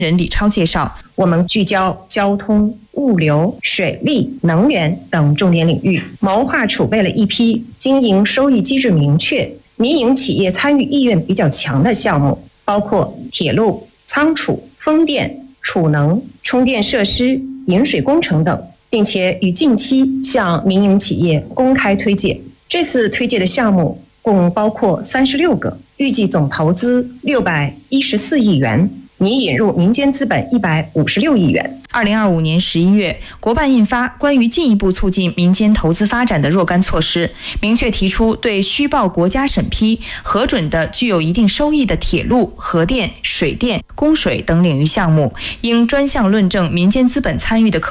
人李超介绍， 我们聚焦交通、物流、水利、能源等重点领域，谋划储备了一批经营收益机制明确、民营企业参与意愿比较强的项目，包括铁路、仓储、风电、储能、充电设施、引水工程等，并且于近期向民营企业公开推介。这次推介的项目共包括36个，预计总投资614亿元，拟引入民间资本156亿元。 2025年11月，国办印发关于进一步促进民间投资发展的若干措施，明确提出对需报国家审批核准的具有一定收益的铁路、核电、水电、供水等领域项目，应专项论证民间资本参与的可